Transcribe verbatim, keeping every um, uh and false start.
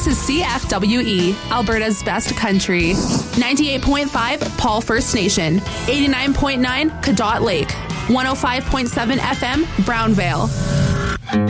This is C F W E, Alberta's best country. ninety-eight point five, Paul First Nation. eighty-nine point nine, Cadott Lake. one oh five point seven F M, Brownvale.